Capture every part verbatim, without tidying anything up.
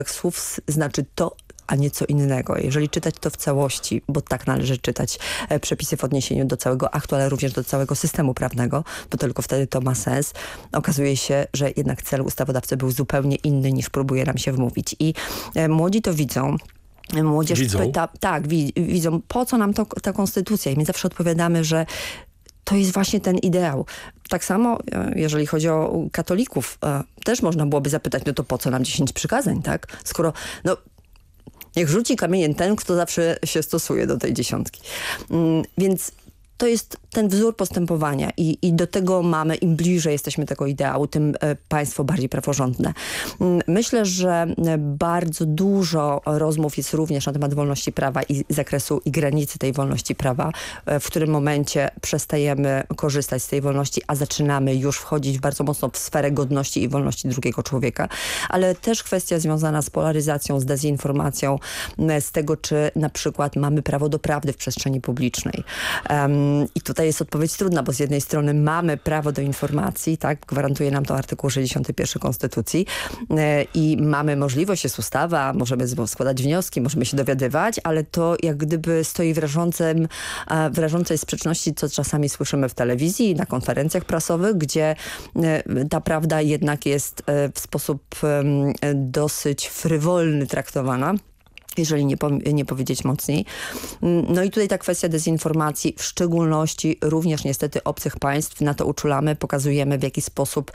słów znaczy to, a nie co innego. Jeżeli czytać to w całości, bo tak należy czytać e, przepisy w odniesieniu do całego aktu, ale również do całego systemu prawnego, bo tylko wtedy to ma sens. Okazuje się, że jednak cel ustawodawcy był zupełnie inny, niż próbuje nam się wmówić. I e, młodzi to widzą. Młodzież Widzą? pyta, tak, wi widzą, po co nam to, ta konstytucja? I my zawsze odpowiadamy, że to jest właśnie ten ideał. Tak samo, jeżeli chodzi o katolików, e, też można byłoby zapytać, no to po co nam dziesięć przykazań, tak? Skoro, no, niech rzuci kamieniem ten, kto zawsze się stosuje do tej dziesiątki. Mm, więc to jest ten wzór postępowania i, i do tego mamy, im bliżej jesteśmy tego ideału, tym e, państwo bardziej praworządne. Mm, myślę, że bardzo dużo rozmów jest również na temat wolności prawa i zakresu i granicy tej wolności prawa, e, w którym momencie przestajemy korzystać z tej wolności, a zaczynamy już wchodzić bardzo mocno w sferę godności i wolności drugiego człowieka. Ale też kwestia związana z polaryzacją, z dezinformacją, z tego, czy na przykład mamy prawo do prawdy w przestrzeni publicznej. Um, I tutaj jest odpowiedź trudna, bo z jednej strony mamy prawo do informacji, tak, gwarantuje nam to artykuł sześćdziesiąty pierwszy Konstytucji e, i mamy możliwość, jest ustawa, możemy składać wnioski, możemy się dowiadywać, ale to jak gdyby stoi w rażącym, e, w rażącej sprzeczności, co czasami słyszymy w telewizji, na konferencjach prasowych, gdzie e, ta prawda jednak jest e, w sposób e, dosyć frywolny traktowana, jeżeli nie, po, nie powiedzieć mocniej. No i tutaj ta kwestia dezinformacji, w szczególności również niestety obcych państw, na to uczulamy, pokazujemy, w jaki sposób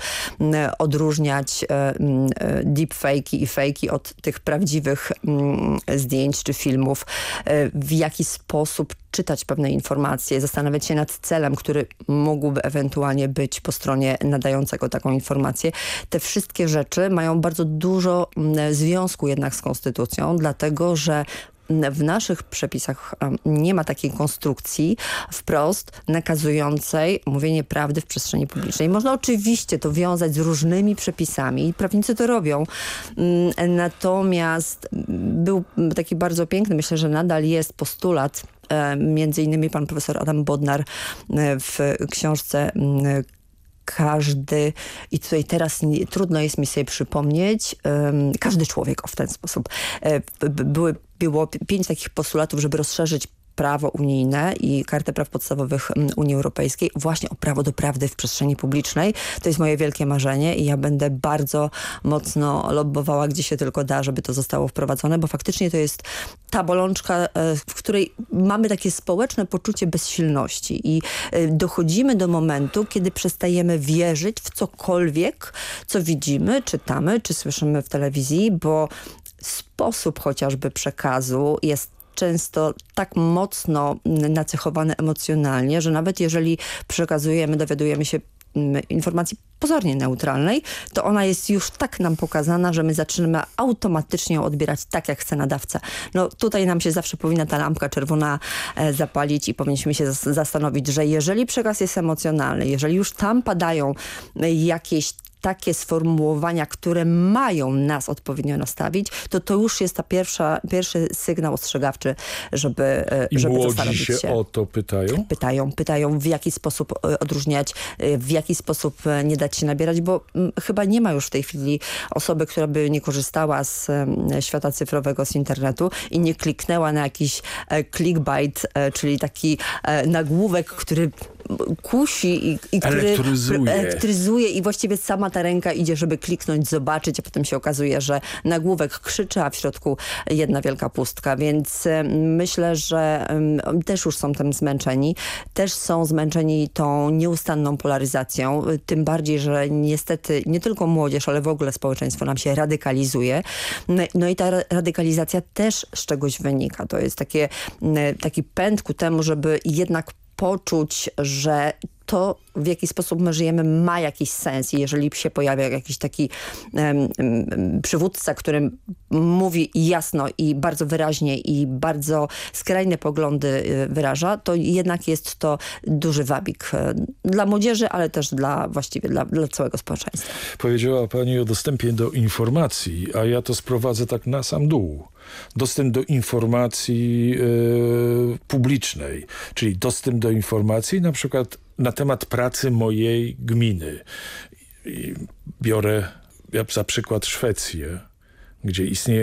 odróżniać deepfake'i i fejki od tych prawdziwych zdjęć czy filmów, w jaki sposób czytać pewne informacje, zastanawiać się nad celem, który mógłby ewentualnie być po stronie nadającego taką informację. Te wszystkie rzeczy mają bardzo dużo związku jednak z konstytucją, dlatego że w naszych przepisach nie ma takiej konstrukcji wprost nakazującej mówienie prawdy w przestrzeni publicznej. Można oczywiście to wiązać z różnymi przepisami i prawnicy to robią. Natomiast był taki bardzo piękny, myślę, że nadal jest postulat, między innymi pan profesor Adam Bodnar w książce Każdy, i tutaj teraz nie, trudno jest mi sobie przypomnieć, um, każdy człowiek o w ten sposób. E, były, było pięć takich postulatów, żeby rozszerzyć prawo unijne i Kartę Praw Podstawowych Unii Europejskiej właśnie o prawo do prawdy w przestrzeni publicznej. To jest moje wielkie marzenie i ja będę bardzo mocno lobbowała, gdzie się tylko da, żeby to zostało wprowadzone, bo faktycznie to jest ta bolączka, w której mamy takie społeczne poczucie bezsilności i dochodzimy do momentu, kiedy przestajemy wierzyć w cokolwiek, co widzimy, czytamy, czy słyszymy w telewizji, bo sposób chociażby przekazu jest często tak mocno nacechowany emocjonalnie, że nawet jeżeli przekazujemy, dowiadujemy się informacji pozornie neutralnej, to ona jest już tak nam pokazana, że my zaczynamy automatycznie ją odbierać tak, jak chce nadawca. No tutaj nam się zawsze powinna ta lampka czerwona e, zapalić i powinniśmy się zas zastanowić, że jeżeli przekaz jest emocjonalny, jeżeli już tam padają e, jakieś takie sformułowania, które mają nas odpowiednio nastawić, to to już jest ta pierwsza, pierwszy sygnał ostrzegawczy, żeby, I żeby młodzi zastanowić się. się o to pytają? Pytają, pytają w jaki sposób odróżniać, w jaki sposób nie dać się nabierać, bo chyba nie ma już w tej chwili osoby, która by nie korzystała z świata cyfrowego, z internetu i nie kliknęła na jakiś clickbait, czyli taki nagłówek, który kusi i, i który elektryzuje. elektryzuje i właściwie sama ta ręka idzie, żeby kliknąć, zobaczyć, a potem się okazuje, że nagłówek krzyczy, a w środku jedna wielka pustka, więc myślę, że um, też już są tym zmęczeni. Też są zmęczeni tą nieustanną polaryzacją, tym bardziej, że niestety nie tylko młodzież, ale w ogóle społeczeństwo nam się radykalizuje. No i ta radykalizacja też z czegoś wynika. To jest takie, taki pęd ku temu, żeby jednak poczuć, że to, w jaki sposób my żyjemy, ma jakiś sens. I jeżeli się pojawia jakiś taki um, um, przywódca, który mówi jasno i bardzo wyraźnie i bardzo skrajne poglądy wyraża, to jednak jest to duży wabik dla młodzieży, ale też dla właściwie dla, dla całego społeczeństwa. Powiedziała pani o dostępie do informacji, a ja to sprowadzę tak na sam dół. Dostęp do informacji yy, publicznej, czyli dostęp do informacji na przykład na temat pracy mojej gminy. I biorę za przykład Szwecję, gdzie istnieje